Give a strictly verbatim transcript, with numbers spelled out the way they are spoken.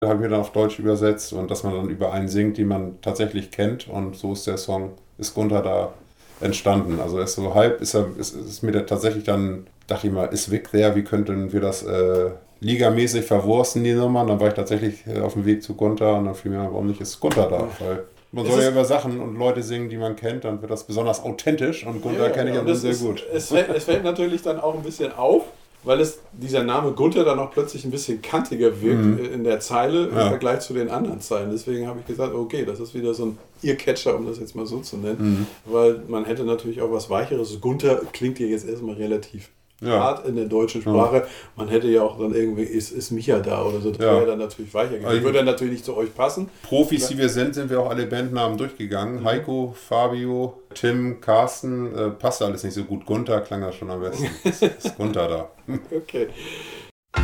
haben wir dann auf Deutsch übersetzt und dass man dann über einen singt, den man tatsächlich kennt und so ist der Song, ist Gunther da entstanden. Also er ist so halb, ist er, ist, ist mir da tatsächlich dann, dachte ich mal, ist Vic there, wie könnten wir das äh, ligamäßig verwursten, die Nummer? Und dann war ich tatsächlich äh, auf dem Weg zu Gunther und dann fiel mir, warum nicht ist Gunther da? Weil man soll ja über Sachen und Leute singen, die man kennt, dann wird das besonders authentisch und Gunther ja, kenne ich ja, ja das sehr ist, gut. Es fällt, es fällt natürlich dann auch ein bisschen auf, weil es dieser Name Gunther dann auch plötzlich ein bisschen kantiger wirkt Mhm. in der Zeile im Ja. Vergleich zu den anderen Zeilen. Deswegen habe ich gesagt, okay, das ist wieder so ein Earcatcher, um das jetzt mal so zu nennen. Mhm. Weil man hätte natürlich auch was Weicheres. Gunther klingt ja jetzt erstmal relativ Ja. hart in der deutschen Sprache. Man hätte ja auch dann irgendwie, ist, ist Micha da oder so, das Ja. wäre dann natürlich weicher gewesen. Also- Würde dann natürlich nicht zu euch passen. Profis, die wir sind, sind wir auch alle Bandnamen durchgegangen. Heiko, Fabio, Tim, Carsten, äh, passt alles nicht so gut. Gunther klang das schon am besten. Ist, ist Gunther da. Okay.